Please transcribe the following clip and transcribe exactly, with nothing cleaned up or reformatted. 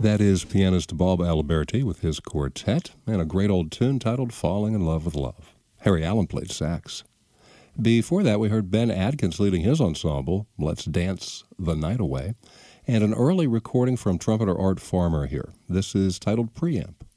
That is pianist Bob Aliberti with his quartet and a great old tune titled Falling in Love with Love. Harry Allen played sax. Before that, we heard Ben Adkins leading his ensemble, Let's Dance the Night Away, and an early recording from trumpeter Art Farmer here. This is titled Preamp.